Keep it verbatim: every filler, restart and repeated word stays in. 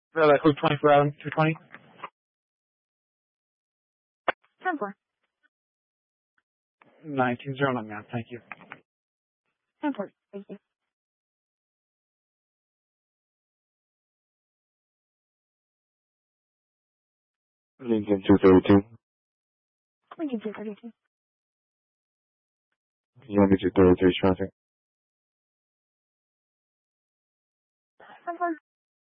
Uh, like Luke twenty-four out of two twenty. ten four. nineteen zero nine, ma'am. Thank you. ten four. Thank you. Lincoln two thirty-two. Lincoln two thirty-two. Can you have me to thirty-three traffic?